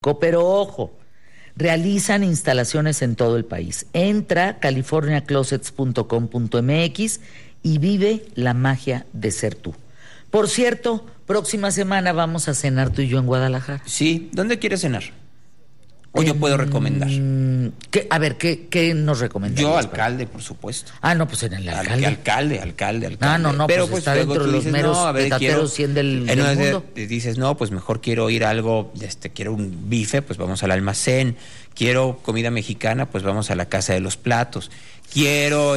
Pero ojo, realizan instalaciones en todo el país. Entra a californiaclosets.com.mx y vive la magia de ser tú. Por cierto, próxima semana vamos a cenar tú y yo en Guadalajara. Sí, ¿dónde quieres cenar? ¿O yo puedo recomendar? ¿Qué nos recomendas? Yo, alcalde, por supuesto. No, pues en el alcalde. Alcalde. No, pero pues está dentro de los meros petateros 100 del mundo. Dices, no, pues mejor quiero ir a algo, quiero un bife, pues vamos al almacén. Quiero comida mexicana, pues vamos a la Casa de los Platos. Quiero,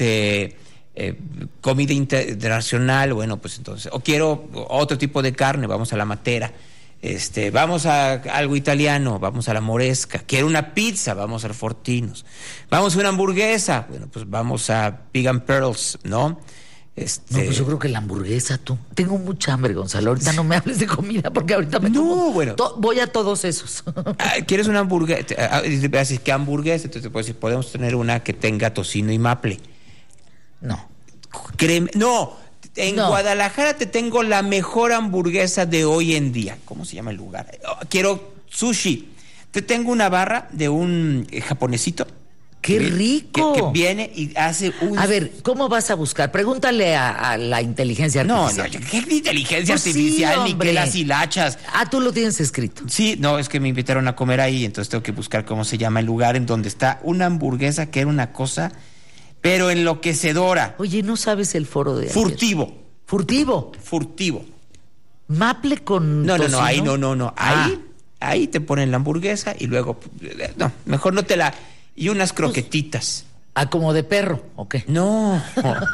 comida internacional, bueno, pues entonces. O quiero otro tipo de carne, vamos a la Matera. Vamos a algo italiano, vamos a la Moresca. Quiero una pizza, vamos al Fortinos. Vamos a una hamburguesa, bueno, pues vamos a Pig and Pearls, ¿no? No, pues yo creo que la hamburguesa, tú. Tengo mucha hambre, Gonzalo. Ahorita no me hables de comida porque ahorita me voy a todos esos. ¿Quieres una hamburguesa? ¿Qué hamburguesa? Entonces te puedo decir, podemos tener una que tenga tocino y maple. No. Créeme, no. En Guadalajara te tengo la mejor hamburguesa de hoy en día. ¿Cómo se llama el lugar? Quiero sushi. Te tengo una barra de un japonesito. ¡Qué rico! Que viene y hace un... A ver, ¿cómo vas a buscar? Pregúntale a la inteligencia artificial. No, ¿qué inteligencia artificial? Sí, ni que las hilachas. Tú lo tienes escrito. Sí, no, es que me invitaron a comer ahí, entonces tengo que buscar cómo se llama el lugar en donde está una hamburguesa que era una cosa... pero enloquecedora. Oye, ¿no sabes el foro de ayer? Furtivo. Maple con No, tocino. ahí no. Ahí te ponen la hamburguesa y luego... No, mejor no te la... Y unas croquetitas. Como de perro, ¿o qué? No.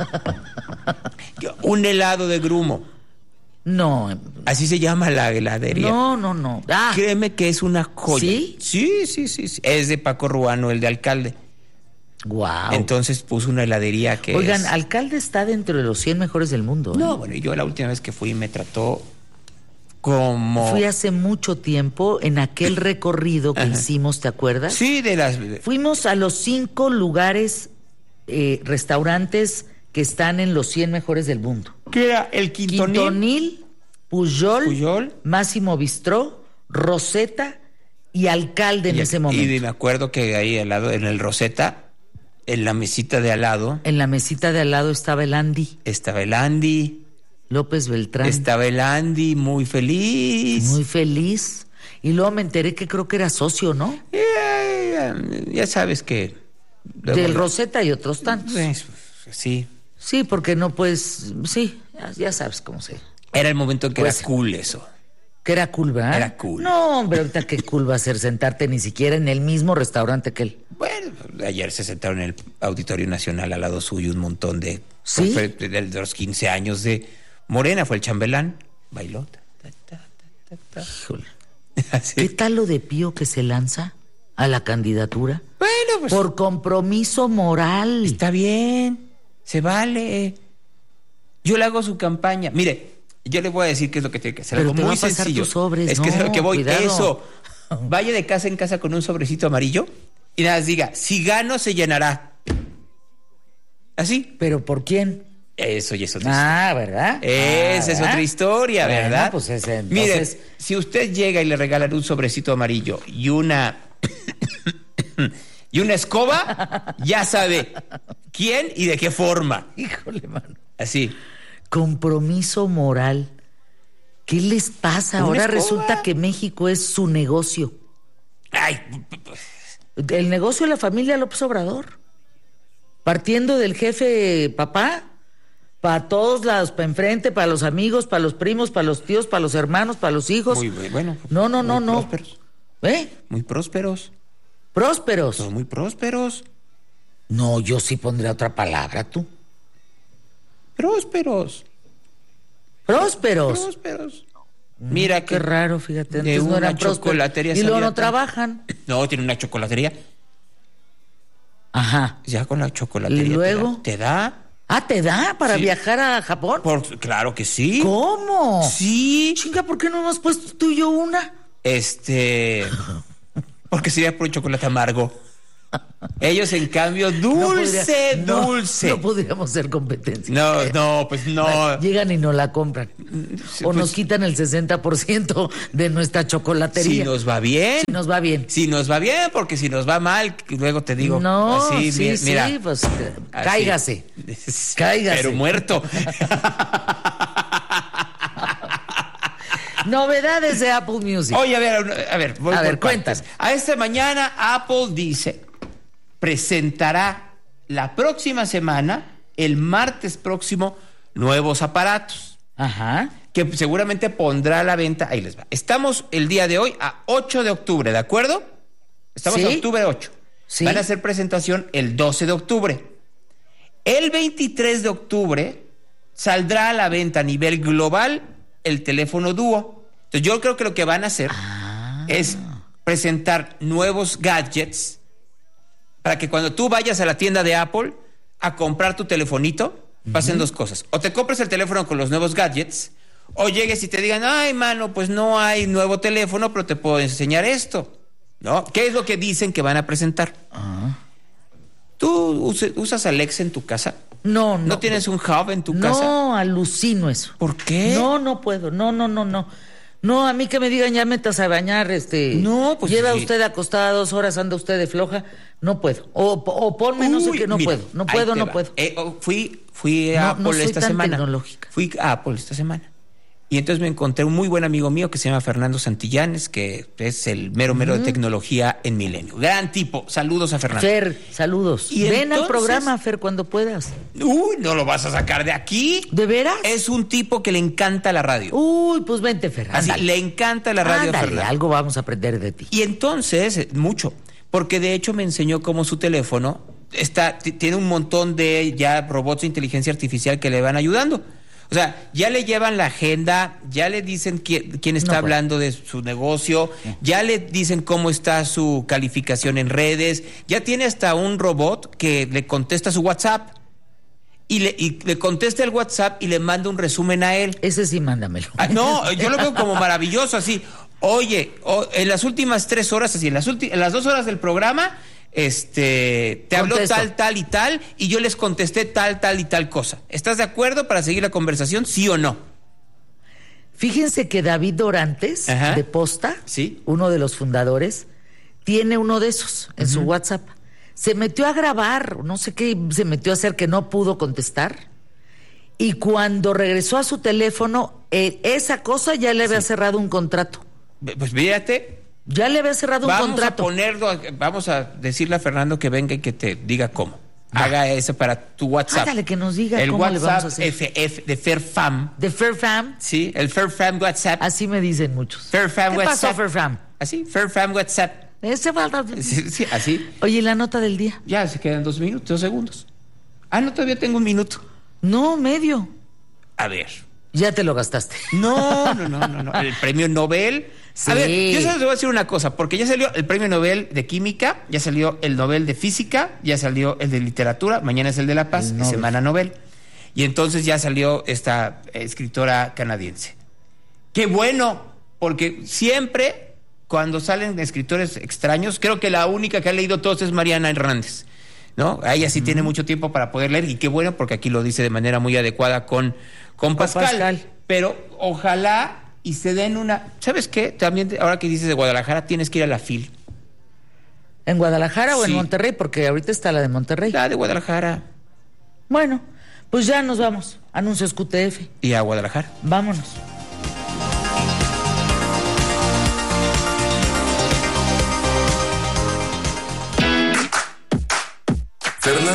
Un helado de grumo. No. Así se llama la heladería. No. Créeme que es una joya. ¿Sí? Sí. Es de Paco Ruano, el de alcalde. Wow. Entonces puso una heladería que Oigan, alcalde está dentro de los 100 mejores del mundo. No, bueno, yo la última vez que fui me trató como... Fui hace mucho tiempo en aquel recorrido que hicimos, ¿te acuerdas? Sí, Fuimos a los 5 lugares, restaurantes que están en los 100 mejores del mundo. ¿Qué era? El Quintonil, Pujol, Máximo Bistró, Rosetta y Alcalde en ese momento. Y me acuerdo que ahí al lado, en el Rosetta, en la mesita de al lado... En la mesita de al lado estaba el Andy. López Beltrán. Estaba el Andy, muy feliz. Y luego me enteré que creo que era socio, ¿no? Ya sabes que... Del Rosetta y otros tantos. Sí. Sí, porque no puedes... Sí, ya sabes cómo se... Era el momento en que era cool eso. Que era cool, ¿verdad? Era cool. No, hombre, ahorita qué cool va a ser sentarte ni siquiera en el mismo restaurante que él. Bueno, ayer se sentaron en el Auditorio Nacional al lado suyo un montón de... ¿Sí? De los 15 años de Morena, fue el chambelán. Bailó. Híjole. ¿Qué tal lo de Pío que se lanza a la candidatura? Bueno, pues... Por compromiso moral. Está bien, se vale. Yo le hago su campaña. Mire... Yo le voy a decir qué es lo que tiene que hacer. Pero algo muy sencillo. Sobres. Es que es lo que voy. Cuidado. Eso. Vaya de casa en casa con un sobrecito amarillo y nada más diga, si gano se llenará. ¿Así? ¿Pero por quién? Eso ya es otra historia. ¿Verdad? Esa es otra historia, ¿verdad? Pues entonces... Mire, si usted llega y le regalan un sobrecito amarillo y una escoba, ya sabe quién y de qué forma. Híjole, mano. Así. Compromiso moral. ¿Qué les pasa? Ahora resulta que México es su negocio. Ay. El negocio de la familia López Obrador. Partiendo del jefe papá, para todos lados, para enfrente, para los amigos, para los primos, para los tíos, para los hermanos, para los hijos. Muy bueno. No. Prósperos. Muy prósperos. ¿Prósperos? Son muy prósperos. No, yo sí pondré otra palabra, tú. Prósperos. Mira qué raro, fíjate. De no una chocolatería. Y luego no trabajan. No, tiene una chocolatería. Ajá. Ya con la chocolatería. ¿Y luego? ¿Te da? ¿Te da para viajar a Japón? Claro que sí. ¿Cómo? Sí. Chinga, ¿por qué no hemos puesto tú y yo una? Porque sería por un chocolate amargo. Ellos, en cambio, dulce. No podríamos ser competencia. No, pues no. Llegan y no la compran. O nos quitan el 60% de nuestra chocolatería. Si nos va bien. Si nos va bien. Si nos va bien, porque si nos va mal, luego te digo. No, así, mira, sí, pues así. cáigase. Cáigase. Pero muerto. Novedades de Apple Music. Oye, a ver, cuentas. A esta mañana Apple presentará la próxima semana, el martes próximo, nuevos aparatos. Ajá. Que seguramente pondrá a la venta. Ahí les va. Estamos el día de hoy a 8 de octubre, ¿de acuerdo? Estamos a octubre 8. Sí. Van a hacer presentación el 12 de octubre. El 23 de octubre saldrá a la venta a nivel global el teléfono Duo. Entonces yo creo que lo que van a hacer es presentar nuevos gadgets para que cuando tú vayas a la tienda de Apple a comprar tu telefonito, pasen dos cosas. O te compres el teléfono con los nuevos gadgets, o llegues y te digan, ay, mano, pues no hay nuevo teléfono, pero te puedo enseñar esto, ¿no? ¿Qué es lo que dicen que van a presentar? ¿Tú usas Alexa en tu casa? No. ¿No tienes un hub en tu casa? No, alucino eso. ¿Por qué? No puedo. No, a mí que me digan, ya metas a bañar, No, pues lleva sí. usted acostada 2 horas, anda usted de floja, no puedo. O ponme, no sé qué, no mira, puedo. No puedo. Fui a Apple soy esta tan semana. tecnológica. Fui a Apple esta semana. Y entonces me encontré un muy buen amigo mío que se llama Fernando Santillanes, que es el mero de tecnología en Milenio. Gran tipo. Saludos a Fernando. Fer, saludos. Y ven al entonces, programa, Fer, cuando puedas. Uy, no lo vas a sacar de aquí. ¿De veras? Es un tipo que le encanta la radio. Uy, pues vente, Fer. Así, Ándale. le encanta la radio a Ándale, Fernando. algo vamos a aprender de ti. Y entonces, mucho, porque de hecho me enseñó cómo su teléfono tiene un montón de ya robots de inteligencia artificial que le van ayudando. O sea, ya le llevan la agenda, ya le dicen quién está hablando de su negocio, ya le dicen cómo está su calificación en redes, ya tiene hasta un robot que le contesta su WhatsApp y le contesta el WhatsApp y le manda un resumen a él. Ese sí, mándamelo. No, yo lo veo como maravilloso, así. Oye, en las últimas 3 horas, así, en las 2 horas del programa, te habló tal y tal, y yo les contesté tal y tal cosa. ¿Estás de acuerdo para seguir la conversación, sí o no? Fíjense que David Dorantes, de Posta, ¿sí?, uno de los fundadores, tiene uno de esos en su WhatsApp. Se metió a grabar, no sé qué se metió a hacer que no pudo contestar. Y cuando regresó a su teléfono, esa cosa ya le había cerrado un contrato. Pues fíjate. Ya le había cerrado un contrato. Vamos a decirle a Fernando que venga y que te diga cómo. Haga eso para tu WhatsApp. Ándale, que nos diga el cómo WhatsApp, le vamos a hacer. FF de Fairfam. ¿De Fairfam? Sí, el Fairfam WhatsApp. Así me dicen muchos. Fairfam ¿Qué WhatsApp. pasó, Fairfam? Así, Fairfam WhatsApp. Ese falta. Sí, así. Oye, ¿la nota del día? Ya, se quedan 2 minutos, 2 segundos. No, todavía tengo 1 minuto. No, medio. A ver. Ya te lo gastaste. No. El premio Nobel. Sí. A ver, yo solo te voy a decir una cosa, porque ya salió el premio Nobel de Química, ya salió el Nobel de Física, ya salió el de Literatura, mañana es el de La Paz, es Semana Nobel. Y entonces ya salió esta escritora canadiense. ¡Qué bueno! Porque siempre, cuando salen escritores extraños, creo que la única que ha leído todos es Mariana Hernández, ¿no? Ella sí tiene mucho tiempo para poder leer, y qué bueno, porque aquí lo dice de manera muy adecuada con Pascal. Pero ojalá y se den una... ¿Sabes qué? También, ahora que dices de Guadalajara, tienes que ir a la FIL. ¿En Guadalajara o en Sí. Monterrey? Porque ahorita está la de Monterrey. La de Guadalajara. Bueno, pues ya nos vamos. Anuncios QTF. Y a Guadalajara. Vámonos.